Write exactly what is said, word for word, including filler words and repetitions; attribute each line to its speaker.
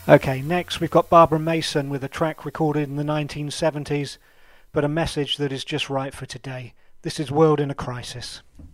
Speaker 1: Okay, next we've got Barbara Mason with a track recorded in the nineteen seventies, but a message that is just right for today. This is World in a Crisis.